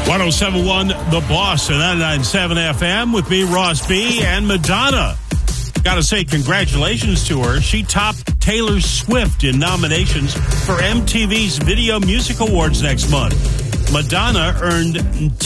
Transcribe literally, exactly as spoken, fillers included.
one oh seven point one The Boss and ninety-nine point seven F M with me, Ross B. and Madonna. Got to say congratulations to her. She topped Taylor Swift in nominations for M T V's Video Music Awards next month. Madonna earned